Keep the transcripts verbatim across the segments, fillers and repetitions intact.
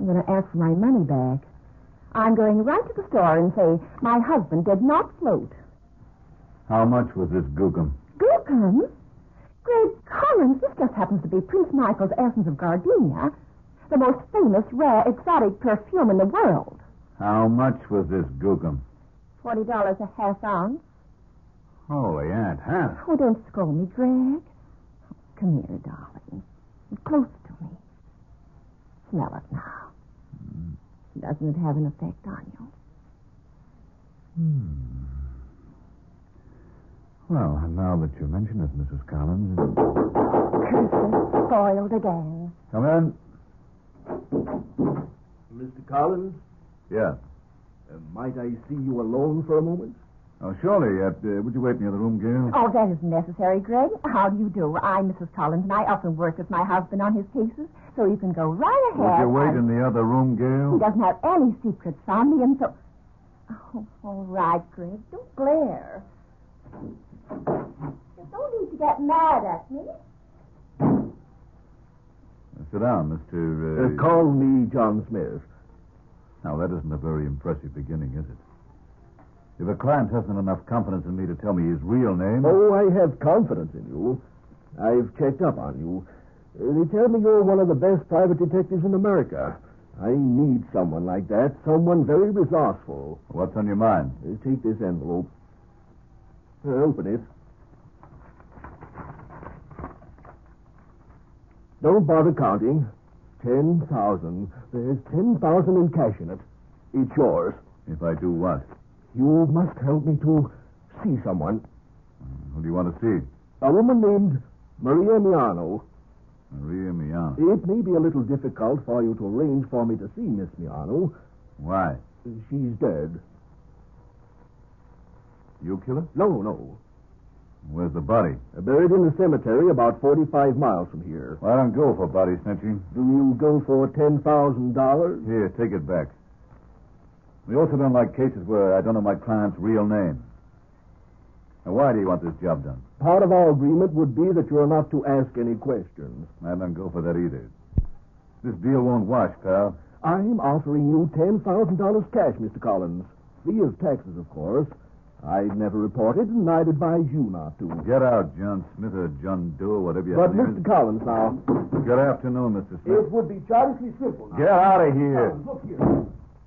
I'm going to ask for my money back. I'm going right to the store and say my husband did not float. How much was this gookum? Gookum? Greg Collins, this just happens to be Prince Michael's Essence of Gardenia, the most famous, rare, exotic perfume in the world. How much was this gookum? Forty dollars a half ounce. Holy Aunt Hannah. Oh, don't scold me, Greg. Come here, darling. Close to me. Smell it now. Mm. Doesn't it have an effect on you? Hmm. Well, now that you mention it, Missus Collins... Curses, spoiled again. Come in. Mister Collins? Yeah. Uh, might I see you alone for a moment? Oh, surely. Uh, uh, would you wait in the other room, Gail? Oh, that isn't necessary, Greg. How do you do? I'm Missus Collins, and I often work with my husband on his cases, so you can go right ahead. Would you wait and... in the other room, Gail? He doesn't have any secrets on me, and so... Oh, all right, Greg. Don't glare. You don't need to get mad at me. Uh, sit down, Mister... Uh... Uh, call me John Smith. Now, that isn't a very impressive beginning, is it? If a client hasn't enough confidence in me to tell me his real name... Oh, I have confidence in you. I've checked up on you. Uh, they tell me you're one of the best private detectives in America. I need someone like that, someone very resourceful. What's on your mind? Uh, take this envelope. Uh, open it. Don't bother counting. Ten thousand. There's ten thousand in cash in it. It's yours. If I do what? You must help me to see someone. Who do you want to see? A woman named Maria Miano. Maria Miano. It may be a little difficult for you to arrange for me to see Miss Miano. Why? She's dead. You kill her? No, no. Where's the body? Buried in the cemetery about forty-five miles from here. Well, I don't go for body snatching. Do you go for ten thousand dollars? Here, take it back. We also don't like cases where I don't know my client's real name. Now, why do you want this job done? Part of our agreement would be that you're not to ask any questions. I don't go for that either. This deal won't wash, pal. I'm offering you ten thousand dollars cash, Mister Collins. Free of taxes, of course. I'd never reported, and I'd advise you not to. Get out, John Smith or John Doe, whatever you But, have. Mister Collins, now... Good afternoon, Mister Smith. It would be childishly simple now. Get out of here. Collins, look here.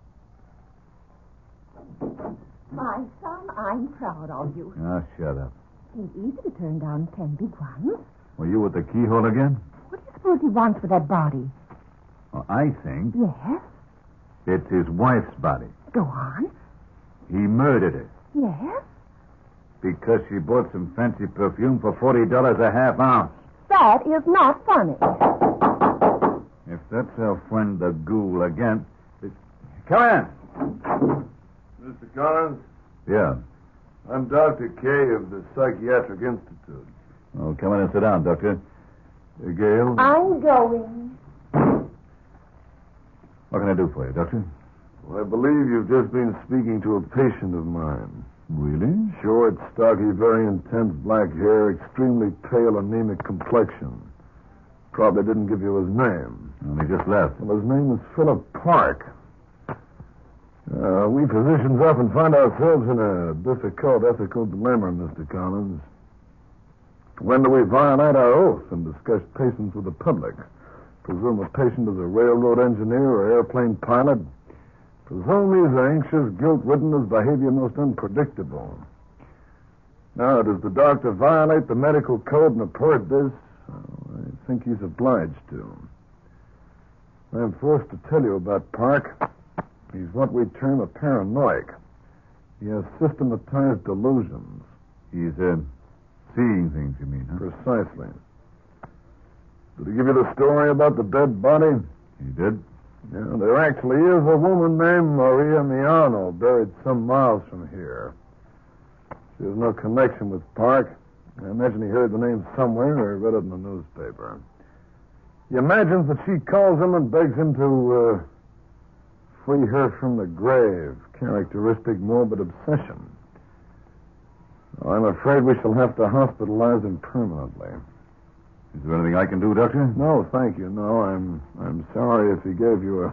My son, I'm proud of you. Ah, shut up. It's easy to turn down ten big ones. Were you at the keyhole again? What do you suppose he wants with that body? Well, I think Yes? it's his wife's body. Go on. He murdered her Yes? because she bought some fancy perfume for forty dollars a half ounce. That is not funny. If that's our friend the ghoul again... Come in. Mister Collins, Yeah. I'm Doctor Kay of the Psychiatric Institute. Oh, come in and sit down, Doctor. Uh, Gail? I'm going. What can I do for you, Doctor? Well, I believe you've just been speaking to a patient of mine. Really? Short, stocky, very intense black hair, extremely pale, anemic complexion. Probably didn't give you his name. Well, he just left. Well, his name is Philip Park. Uh, we physicians often find ourselves in a difficult ethical dilemma, Mister Collins. When do we violate our oath and discuss patients with the public? Presume a patient is a railroad engineer or airplane pilot? Presume he's anxious, guilt-ridden, his behavior most unpredictable. Now, does the doctor violate the medical code and report this? Oh, I think he's obliged to. I'm forced to tell you about Park. He's what we term a paranoiac. He has systematized delusions. He's, uh, seeing things, you mean, huh? Precisely. Did he give you the story about the dead body? He did? Yeah, there actually is a woman named Maria Miano buried some miles from here. She has no connection with Park. I imagine he heard the name somewhere or read it in the newspaper. He imagines that she calls him and begs him to uh, free her from the grave. Characteristic morbid obsession. I'm afraid we shall have to hospitalize him permanently. Is there anything I can do, Doctor? No, thank you. No, I'm I'm sorry if he gave you a